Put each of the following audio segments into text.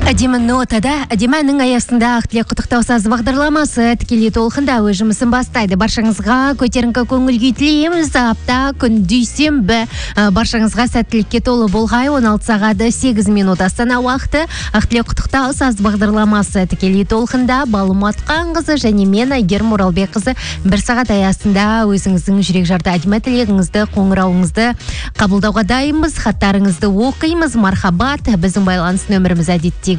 Әдемі нотада, әдемінің аясында ақтілек құттықтау сазы бағдарламасы тікелей толқында өз жұмысын бастайды. Баршаңызға көтеріңкі көңіл күй тілейміз. Апта күн дүйсенбі. Баршаңызға сәттілікке толы болғай. 16 сағаты 8 минут Астана уақыты. Ақтілек құттықтау сазы бағдарламасы тікелей толқында Балым Атқанқызы және мен Айгерім Оралбекқызы бір сағат аясында өзіңіздің жүрек жарды әдемі тілегіңізді, қоңырауыңызды қабылдауға дайынбыз. Хаттарыңызды оқимыз. Мархабат. Біздің байланыс нөміріміз әдеттегідей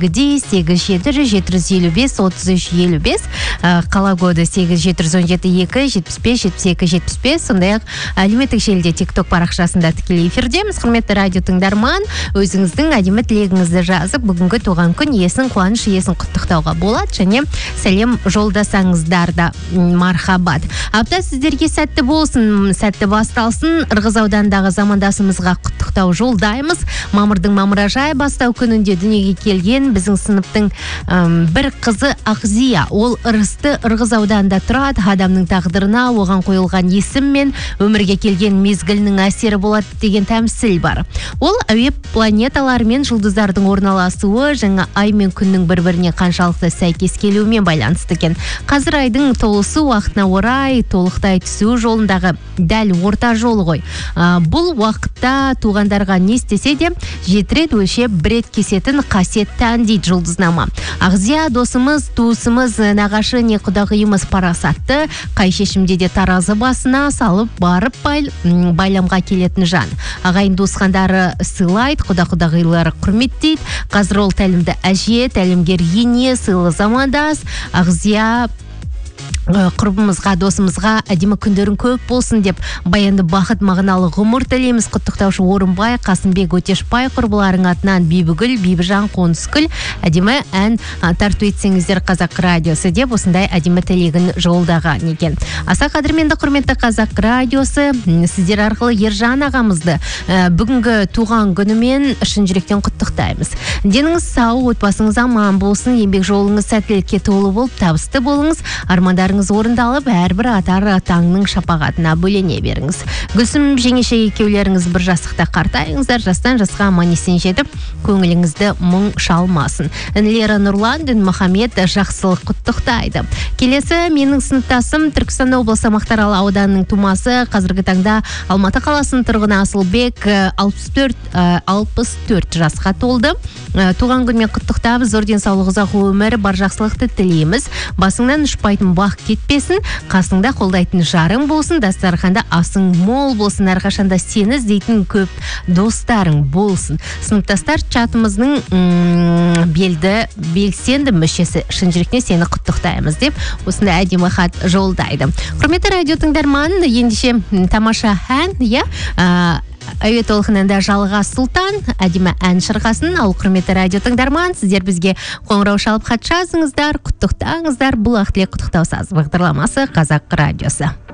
8-755-33-55, қала коды 8-717-2-75-72-75. Сондай-ақ әлеуметтік желіде TikTok парақшасында тікелей эфирдеміз. Құрметті радио тыңдарман, өзіңіздің әдемі тілегіңізді жазып, бүгінгі туған күн иесін, қуаныш иесін құттықтауға болады, және сәлем жолдасаңыздар да мархабат. Апта сіздерге сәтті болсын, сәтті басталсын. Ырғыз аудандағы замандасымызға құттықтау жолдаймыз. Мамырдың мамыражай бастау күнінде дүниеге келген біздің сыныптың бір қызы Ақзия. Ол ырысты Ырғыз ауданында тұрады. Адамның тағдырына оған қойылған есім мен өмірге келген мезгілінің әсері болады деген тәмсіл бар. Ол әуе планеталар мен жұлдыздардың орналасуы жаңа ай мен күннің бір-біріне қаншалықты сәйкес келуімен байланысты екен. Қазір айдың толысы уақытына орай толықтай түсу жолындағы дәл орта жолы ғой. Бұл уақытта туғандарға не істесе де жетірет өлшеп бірет кесетін қасиетті дейді жұлдызнама. Ақзия досымыз, туысымыз, нағашы не құдағиымыз парасатты, қай шешімде де таразы басына салып барып байламға келетін жан. Ағайын туысқандары сыйлайды, құда-құдағилары құрметтейді. Қазір ол тәлімді әже, тәлімгер ене, сыйлы замандас. Ақзия құрбымызға, досымызға әдемі күндерін көп болсын деп баянды бақыт мағыналы ғұмыр тілейміз. Құттықтаушы Орынбай, Қасымбек Өтешбай құрбыларың атынан Бибігүл, Бибіжан, Қонысгүл әдемі ән тарту етсеңіздер Қазақ радиосы деп осындай әдемі тілегін жолдаған екен. Аса қадірменді құрметті Қазақ радиосы, сіздер арқылы Ержан ағамызды бүгінгі туған күнімен шын жүректен құттықтаймыз. Деніңіз сау, отбасыңыз аман болсын, еңбек жолыңыз сәттілікке толы болып, табысты болыңыз, армандарыңыз орындалып, әрбір атар таңның шапағатына бөлене беріңіз. Гүлсім жеңеше екеулеріңіз бір жастықта қартайыңыздар, жастан жасқа аман есен жетіп, көңіліңізді мұң шалмасын. Інілері Нұрлан Дінмұхамед жақсылық құттықтайды. Келесі менің сыныптасым Түркістан облысы Мақтаарал ауданының тумасы, қазіргі таңда Алматы қаласының тұрғыны Асылбек 64 жасқа толды. Туған күнмен құттықтап, зор денсаулық, ұзақ өмір, бар жақсылықты тілейміз. Басыңнан ұшпайтын бақ кетпесін, қасыңда қолдайтын жарың болсын, дастарханда асың мол болсын, әрқашанда сені іздейтін көп достарың болсын. Сыныптастар чатымыздың белсенді мүшесі, шын жүректен сені құттықтаймыз деп осындай әдемі хат жолдайды. Құрметті радио тыңдарман, ендеше тамаша ән, әуе толқынында Жалғас Сұлтан әдемі ән шырқасын. Ал құрметті радио тыңдарман, сіздер бізге қоңырау шалып хат жазыңыздар, құттықтаңыздар. Бұл ақтілек құттықтау сазы бағдарламасы Қазақ радиосы.